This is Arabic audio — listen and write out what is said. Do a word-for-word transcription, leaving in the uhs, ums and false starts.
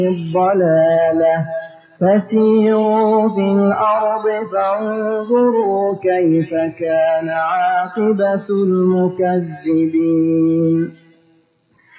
الضلالة فسيروا في الأرض فانظروا كيف كان عاقبة المكذبين